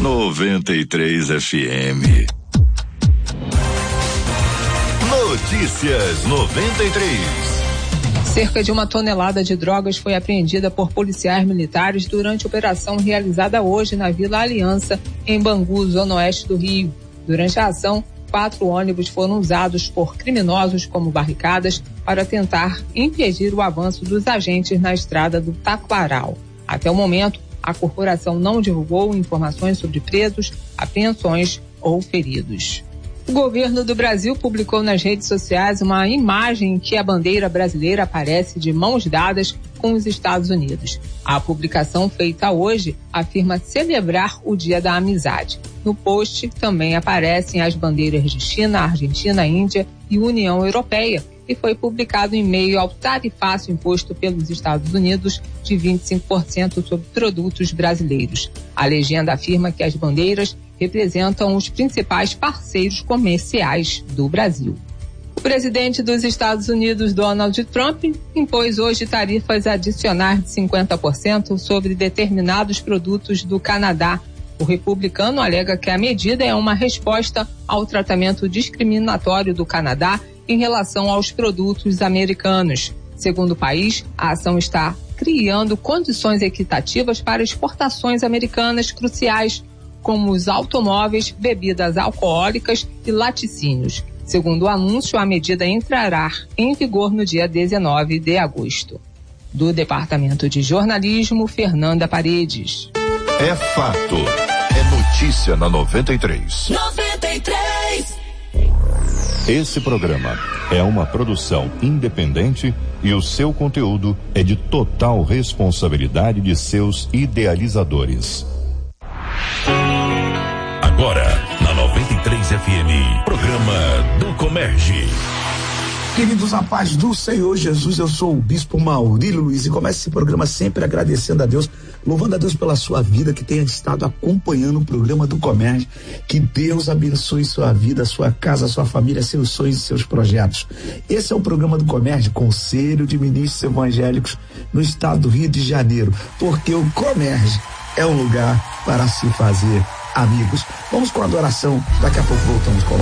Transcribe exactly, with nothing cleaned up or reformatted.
noventa e três F M. Notícias noventa e três. Cerca de uma tonelada de drogas foi apreendida por policiais militares durante operação realizada hoje na Vila Aliança, em Bangu, zona oeste do Rio. Durante a ação, quatro ônibus foram usados por criminosos como barricadas para tentar impedir o avanço dos agentes na estrada do Taquaral. Até o momento, a corporação não divulgou informações sobre presos, apreensões ou feridos. O governo do Brasil publicou nas redes sociais uma imagem em que a bandeira brasileira aparece de mãos dadas com os Estados Unidos. A publicação feita hoje afirma celebrar o Dia da Amizade. No post também aparecem as bandeiras de China, Argentina, Índia e União Europeia, e foi publicado em meio ao tarifaço imposto pelos Estados Unidos de vinte e cinco por cento sobre produtos brasileiros. A legenda afirma que as bandeiras representam os principais parceiros comerciais do Brasil. O presidente dos Estados Unidos, Donald Trump, impôs hoje tarifas adicionais de cinquenta por cento sobre determinados produtos do Canadá. O republicano alega que a medida é uma resposta ao tratamento discriminatório do Canadá em relação aos produtos americanos. Segundo o país, a ação está criando condições equitativas para exportações americanas cruciais, como os automóveis, bebidas alcoólicas e laticínios. Segundo o anúncio, a medida entrará em vigor no dia dezenove de agosto. Do Departamento de Jornalismo, Fernanda Paredes. É fato. É notícia na noventa e três. noventa e três. Esse programa é uma produção independente e o seu conteúdo é de total responsabilidade de seus idealizadores. Agora, na noventa e três F M, programa do Comerge. Queridos, a paz do Senhor Jesus, eu sou o Bispo Maurílio Luiz e começo esse programa sempre agradecendo a Deus, louvando a Deus pela sua vida que tenha estado acompanhando o programa do Comerge. Que Deus abençoe sua vida, sua casa, sua família, seus sonhos e seus projetos. Esse é o programa do Comerge, Conselho de Ministros Evangélicos no estado do Rio de Janeiro, porque o Comerge é um lugar para se fazer amigos. Vamos com a adoração, daqui a pouco voltamos com